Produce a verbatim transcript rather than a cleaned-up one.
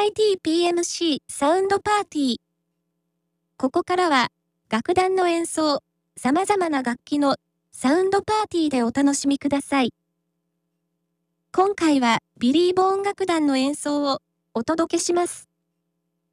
イティーピーエムシー サウンドパーティー。ここからは、楽団の演奏、様々な楽器のサウンドパーティーでお楽しみください。今回はビリー・ボーン楽団の演奏をお届けします。